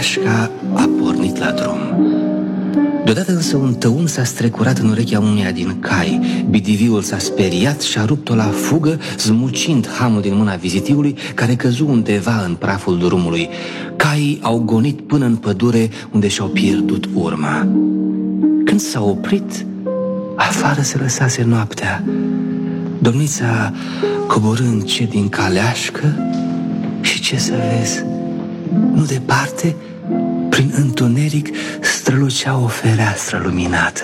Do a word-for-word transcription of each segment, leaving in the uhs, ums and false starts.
Caleașca a pornit la drum. Deodată însă un tăun s-a strecurat în urechea uneia din cai. Bidiviul s-a speriat și a rupt-o la fugă, smucind hamul din mâna vizitiului, care căzu undeva în praful drumului. Caii au gonit până în pădure, unde și-au pierdut urma. Când s-a oprit, afară se lăsase noaptea. Domnița coborâ încet din caleașcă și ce să vezi, nu departe, prin întuneric, strălucea o fereastră luminată.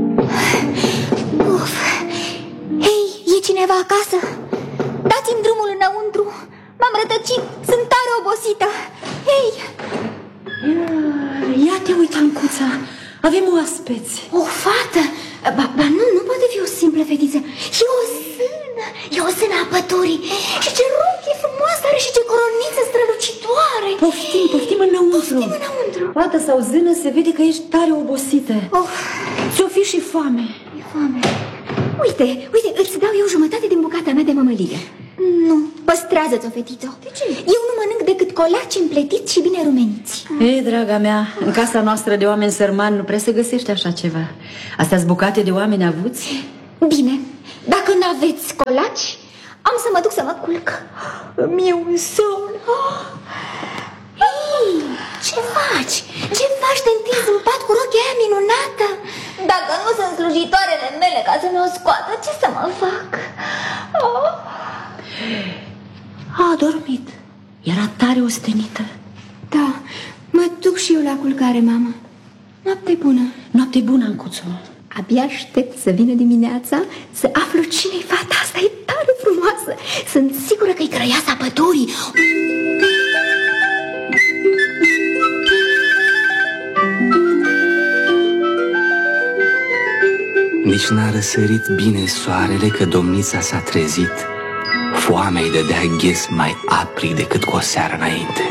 Uf! Hei, e cineva acasă? Dați-mi drumul înăuntru. M-am rătăcit, sunt tare obosită. Hei! Ia te uita, Ancuța, avem oaspeți. O fată? Ba, ba nu, nu poate fi o simplă fetiță. E o sână, e o sână a pădurii. Și ce rochie frumoasă are și ce coroniță strălucitoare. Poftim, poftim înăuntru. Poftim înăuntru. Fată sau zână, se vede că ești tare obosită. Of. Ți-o fi și foame. E foame. Uite, uite, îți dau eu jumătate din bucata mea de mămăligă. Nu, păstrează-ți-o, fetițo. De ce? Eu nu mănânc decât colaci împletiți și bine rumeniți. Ei, draga mea, în casa noastră de oameni sărmani nu prea se găsește așa ceva. Astea-s bucate de oameni avuți? Bine, dacă n-aveți colaci, am să mă duc să mă culc. Mi-e un somn. Ei, ce faci? Ce faci de întins în pat cu rochia aia minunată? Dacă nu sunt slujitoarele mele ca să mi-o scoată, ce să mă fac? Oh. A dormit. Era tare ostenită. Da, mă duc și eu la culcare, mamă. Noapte bună. Noapte bună, Ancuțo. Abia aștept să vină dimineața să aflu cine-i fata asta. E tare frumoasă. Sunt sigură că-i crăiasa pădurii. Nici n-a răsărit bine soarele că domnița s-a trezit. Foamea îi dădea ghes mai aprig decât cu o seară înainte.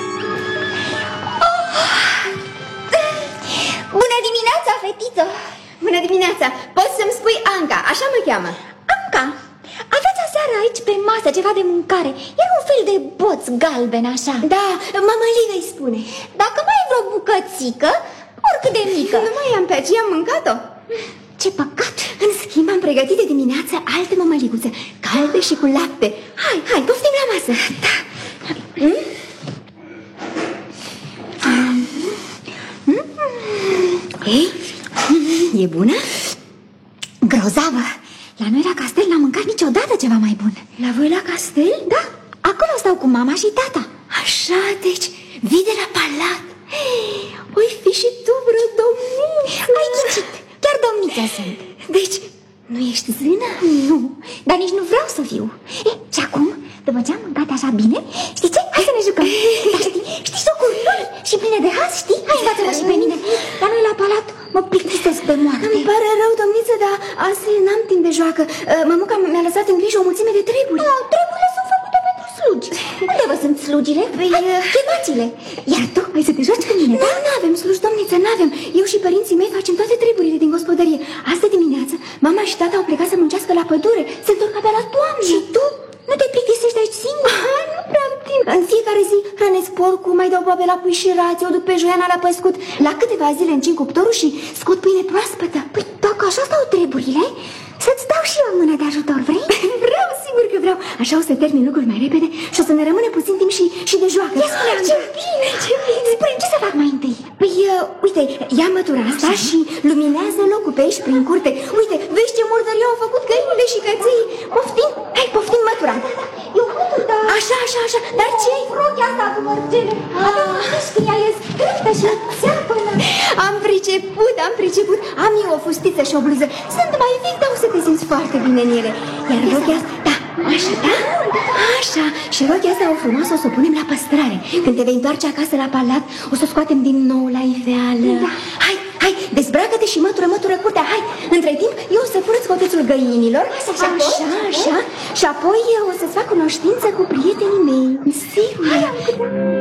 Oh! Bună dimineața, fetiță! Bună dimineața! Poți să-mi spui Anca, așa mă cheamă. Anca, aveți aseară aici pe masă ceva de mâncare. Era un fel de boț galben, așa. Da, mămăligă îi spune. Dacă mai ai vreo bucățică, oricât de mică. Nu mai am pe aceea, am mâncat-o. Ce păcat! În schimb, am pregătit de dimineață alte mămăliguțe, calde și cu lapte. Hai, hai, poftim la masă. Da. Mm? Mm? Ei, e bună? Grozavă! La noi la castel n-am mâncat niciodată cceva mai bun. La voi la castel? Da, acolo stau cu mama și tata. Așa, deci, vii de la palat. Oi fi și tu vreo domniță. Ai ghicit, chiar domnița sunt. Deci, nu ești zână? Nu, dar nici nu vreau să fiu. E, și acum, după ce am mâncat așa bine, știi ce? Hai să ne jucăm. Dar știi, știi jocuri noi și pline de haz, știi? Hai, învață-mă și pe mine. La noi la palat mă plictisesc de moarte. Îmi pare rău, domniță, dar azi n-am timp de joacă. Mămuca mi-a lăsat în grijă o mulțime de treburi. Oh, treburile sunt făcute pentru slugi. Unde vă sunt slugile? Păi, chemați-le. Iar tu, ai să te joci cu mine, da? Nu avem slugi, domniță, n-avem. Eu și părinții mei facem toate treburile din gospodărie. Astă dimineață, mama și tata au plecat să muncească la pădure. Se întorc abia la toamnă. Și tu? Nu te plictisești aici singur? Ah, nu prea am timp. În fiecare zi hrănesc porcul, mai dau boabe la pui și rații, o duc pe Joiana la păscut. La câteva zile încin cuptorul și scot pâine proaspătă. Păi, dacă așa stau treburile, să-ți dau și eu o mână de ajutor, vrei? Vreau, sigur că vreau. Așa o să termin lucruri mai repede și o să ne rămâne puțin timp și, și de joacă. Ia spune, ce bine, ce bine. Spune, ce să fac mai întâi? Păi, uh, uite, ia mătura asta așa? Și luminează locul pe aici prin curte. Uite, vezi ce murdărie au făcut găinile și căței. Poftim? Hai, poftim mătura. Eu mătur, da. Așa, așa, așa. Dar ce-i rochia asta cu mărgele? Avem un fiș că ea e strâmtă și țeapănă. Am priceput, am priceput. Am eu o fustiță și o bluză. Sunt mai vechi, dar o să te simți foarte bine în ele. Iar rochia asta, da, așa, da? Așa. Și rochia asta o frumoasă o să o punem la păstrare. Când te vei întoarce acasă la palat, o să o scoatem din nou la iveală. Da. Hai, hai, dezbracă-te și mătură, mătură curtea. Hai, între timp, eu o să furăț cotețul găinilor. Așa, așa, așa. Și apoi eu o să-ți fac cunoștință cu prietenii mei. Sigur. Hai, am